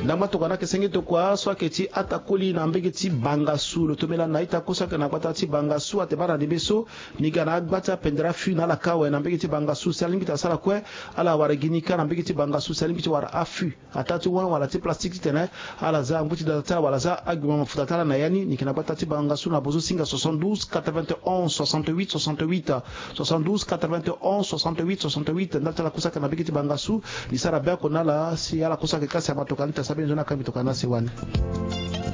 ndamba to kana kesengi to kwa so aketi atakoli na mbeki ti bangasu lo to mela na ita kosa kana kwata ti bangasu ate bara de beso ni kana gbata pendra fu na la kawe na mbeki ti bangasu salimbi ta sala kwe ala wara ginika na mbeki ti bangasu salimbi ti wara afu atatu wan wala ti plastique tene ala za mbuti da ta wala za aguma mafuta tala na yani ni kana gbata ti bangasu na bozo singa 72 91 68 68 72 91 68 68 ndata la kosa kana mbeki ti bangasu ni sara bako na la si ala kosa ke kasi amatoka nita sabi nzona kami toka nasi wani.